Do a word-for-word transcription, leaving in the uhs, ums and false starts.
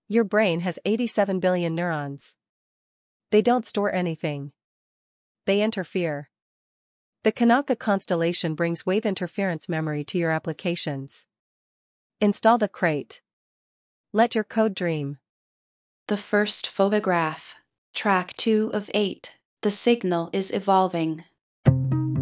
Your brain has eighty-seven billion neurons. They don't store anything. They interfere. The Kanaka constellation brings wave interference memory to your applications. Install the crate. Let your code dream. The first photograph. Track two of eight. The signal is evolving.